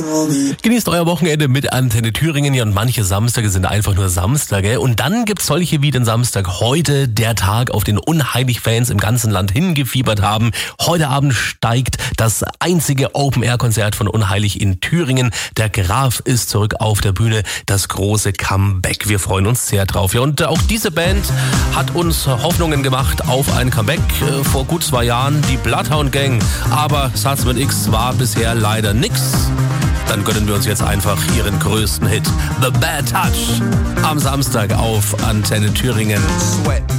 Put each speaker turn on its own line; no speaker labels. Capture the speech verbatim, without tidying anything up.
Genießt euer Wochenende mit Antenne Thüringen. Ja, und manche Samstage sind einfach nur Samstage. Und dann gibt's solche wie den Samstag heute, der Tag, auf den Unheilig-Fans im ganzen Land hingefiebert haben. Heute Abend steigt das einzige Open-Air-Konzert von Unheilig in Thüringen. Der Graf ist zurück auf der Bühne. Das große Comeback. Wir freuen uns sehr drauf. Ja, und auch diese Band hat uns Hoffnungen gemacht auf ein Comeback äh, vor gut zwei Jahren. Die Bloodhound Gang. Aber Salzman X war bisher leider nix. Dann gönnen wir uns jetzt einfach ihren größten Hit, The Bad Touch, am Samstag auf Antenne Thüringen. Sweat.